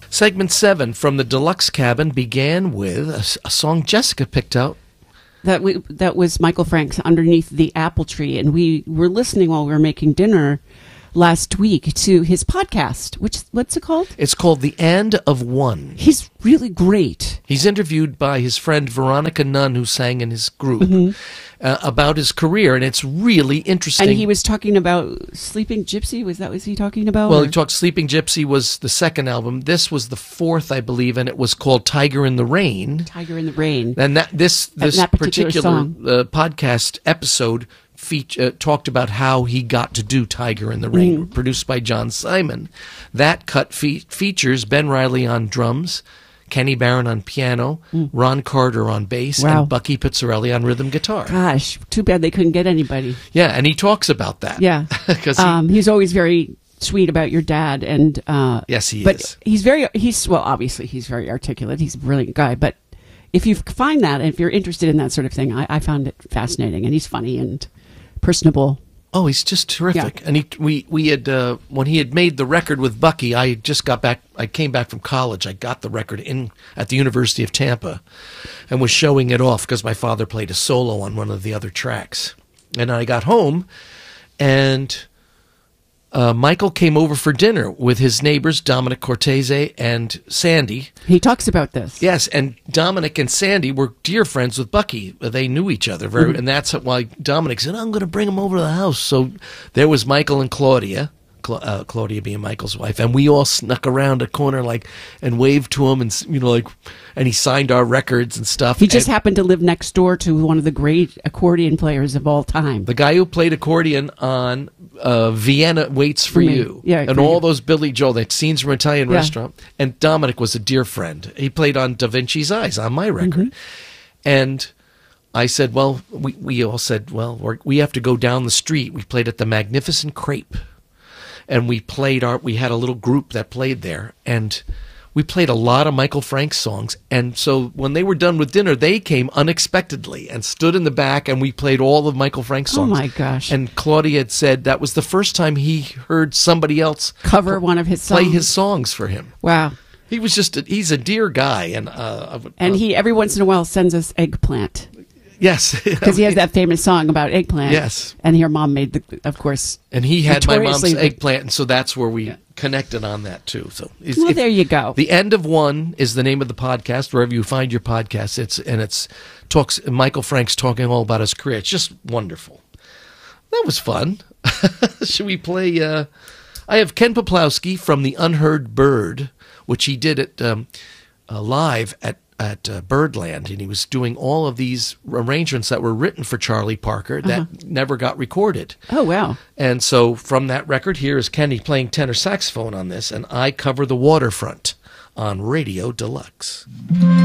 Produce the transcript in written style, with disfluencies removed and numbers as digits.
Segment 7 from the Deluxe Cabin began with a song Jessica picked out. That was Michael Frank's Underneath the Apple Tree, and we were listening while we were making dinner last week to his podcast. What's it called? It's called The End of One. He's really great. He's interviewed by his friend Veronica Nunn, who sang in his group, about his career, and it's really interesting. And he was talking about Sleeping Gypsy. Was he talking about? Well, he talked Sleeping Gypsy was the second album. This was the fourth, I believe, and it was called Tiger in the Rain. Tiger in the Rain. And this particular song. podcast episode talked about how he got to do Tiger in the Rain, produced by John Simon. That cut features Ben Riley on drums, Kenny Barron on piano, Ron Carter on bass, and Bucky Pizzarelli on rhythm guitar. Gosh, too bad they couldn't get anybody. Yeah, and he talks about that. Yeah, because he's always very sweet about your dad, and yes, he is. But obviously he's very articulate. He's a brilliant guy, but if you find that, and if you're interested in that sort of thing, I found it fascinating, and he's funny and personable. Oh, he's just terrific. Yeah. And we had when he had made the record with Bucky, I came back from college. I got the record at the University of Tampa and was showing it off because my father played a solo on one of the other tracks. And I got home, and Michael came over for dinner with his neighbors, Dominic Cortese and Sandy. He talks about this. Yes, and Dominic and Sandy were dear friends with Bucky. They knew each other, and that's why Dominic said, I'm going to bring him over to the house. So there was Michael and Claudia, Claudia being Michael's wife, and we all snuck around a corner and waved to him, and and he signed our records and stuff. He just happened to live next door to one of the great accordion players of all time. The guy who played accordion on Vienna Waits for You, and all those Billy Joel, that Scenes from Italian Restaurant. And Dominic was a dear friend. He played on Da Vinci's Eyes on my record. And I said, well, we all said, well, we have to go down the street. We played at the Magnificent Crepe. And we had a little group that played there, and we played a lot of Michael Frank songs. And so when they were done with dinner, they came unexpectedly and stood in the back, and we played all of Michael Frank songs. Oh, my gosh. And Claudia had said that was the first time he heard somebody else cover one of his songs. Play his songs for him. Wow. He was he's a dear guy. And he every once in a while sends us eggplant. Yes. Because he has that famous song about eggplant. Yes. And your mom made of course. And he had my mom's eggplant, and so that's where we connected on that, too. So there you go. The End of One is the name of the podcast, wherever you find your podcasts. Michael Frank's talking all about his career. It's just wonderful. That was fun. Should we play? I have Ken Poplowski from The Unheard Bird, which he did at live at Birdland, and he was doing all of these arrangements that were written for Charlie Parker that never got recorded. Oh, wow. And so from that record, here is Kenny playing tenor saxophone on this, and I cover the waterfront on Radio Deluxe.